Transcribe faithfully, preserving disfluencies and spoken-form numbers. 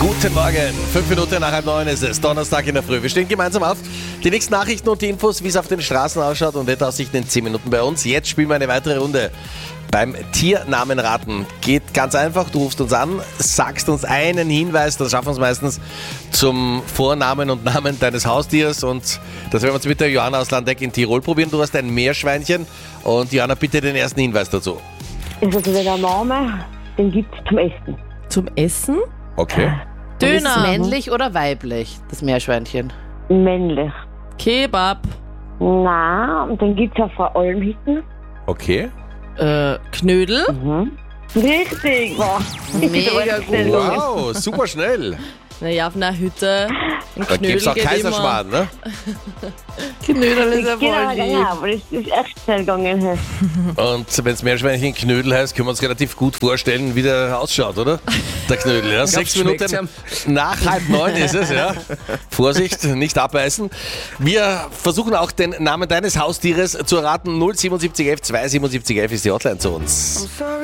Guten Morgen, fünf Minuten nach halb neun ist es, Donnerstag in der Früh. Wir stehen gemeinsam auf. Die nächsten Nachrichten und die Infos, wie es auf den Straßen ausschaut und Wetteraussichten in zehn Minuten bei uns. Jetzt spielen wir eine weitere Runde. Beim Tiernamenraten geht ganz einfach, du rufst uns an, sagst uns einen Hinweis, das schaffen wir uns meistens, zum Vornamen und Namen deines Haustiers, und das werden wir uns mit der Johanna aus Landeck in Tirol probieren. Du hast ein Meerschweinchen und Johanna, bitte den ersten Hinweis dazu. Also der Name, den gibt es zum Essen. Zum Essen? Okay. Döner. Ist es männlich oder weiblich, das Meerschweinchen? Männlich. Kebab. Na, und den gibt es auch vor allem hinten. Okay. Äh, Knödel. Mhm. Richtig, wow. Mega gut. Wow, super schnell. Naja, auf einer Hütte. Ein Da gibt es auch geht Kaiserschmarrn, ne? Knödel ist ja Genau, voll lieb. genau, aber das ist echt schnell gegangen. Und wenn es Meerschweinchen Knödel heißt, können wir uns relativ gut vorstellen, wie der ausschaut, oder? Der Knödel, ja. Sechs schmeckt's Minuten nach halb neun ist es, ja. Vorsicht, nicht abbeißen. Wir versuchen auch den Namen deines Haustieres zu erraten. null sieben sieben eins eins zwei sieben sieben eins eins ist die Hotline zu uns.